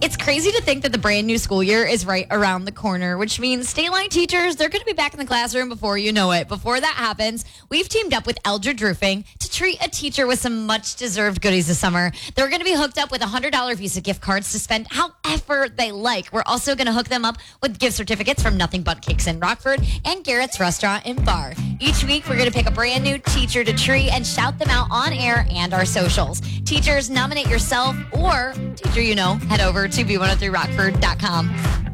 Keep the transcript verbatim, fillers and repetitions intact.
It's crazy to think that the brand new school year is right around the corner, which means State Line teachers, they're going to be back in the classroom before you know it. Before that happens, we've teamed up with Eldred Roofing to treat a teacher with some much-deserved goodies this summer. They're going to be hooked up with one hundred dollars Visa gift cards to spend however they like. We're also going to hook them up with gift certificates from Nothing But Cakes in Rockford and Garrett's Restaurant and Bar. Each week, we're going to pick a brand new teacher to treat and shout them out on air and our socials. Teachers, nominate yourself or teacher you know. Head over to B one oh three rockford dot com.